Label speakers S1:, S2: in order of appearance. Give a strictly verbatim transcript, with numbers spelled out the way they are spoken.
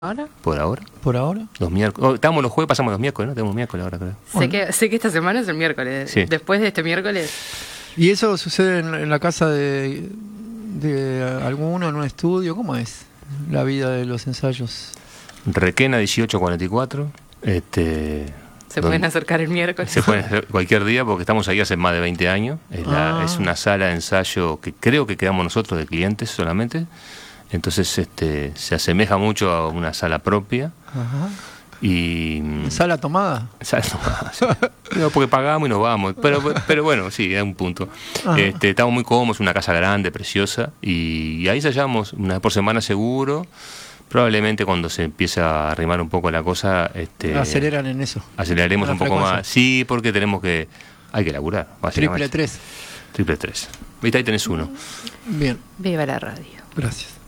S1: ¿Ahora?
S2: Por ahora.
S3: ¿Por ahora?
S2: Los miércoles. Oh, estamos los jueves, pasamos los miércoles, ¿no? Tenemos miércoles ahora, creo.
S1: Sé, que, sé que esta semana es el miércoles.
S2: Sí.
S1: Después de este miércoles.
S3: ¿Y eso sucede en, en la casa de, de alguno, en un estudio? ¿Cómo es la vida de los ensayos?
S2: Requena dieciocho cuarenta y cuatro. Este,
S1: Se
S2: donde,
S1: pueden acercar el miércoles.
S2: Se pueden hacer cualquier día porque estamos ahí hace más de veinte años. Es, la,
S3: Ah.
S2: es una sala de ensayo que creo que quedamos nosotros de clientes solamente. Entonces este, se asemeja mucho a una sala propia.
S3: Ajá.
S2: Y
S3: ¿Sala tomada?
S2: Sala tomada, sí. No, porque pagamos y nos vamos. Pero, pero bueno, sí, es un punto. Este, estamos muy cómodos, una casa grande, preciosa. Y, y ahí ensayamos una vez por semana seguro. Probablemente cuando se empieza a arrimar un poco la cosa, este,
S3: aceleran en eso.
S2: Aceleraremos
S3: la
S2: un poco
S3: frecuencia.
S2: más. Sí, porque tenemos que. Hay que laburar.
S3: Triple tres.
S2: Triple tres. Viste, ahí tenés uno.
S3: Bien,
S1: Viva la radio.
S3: gracias.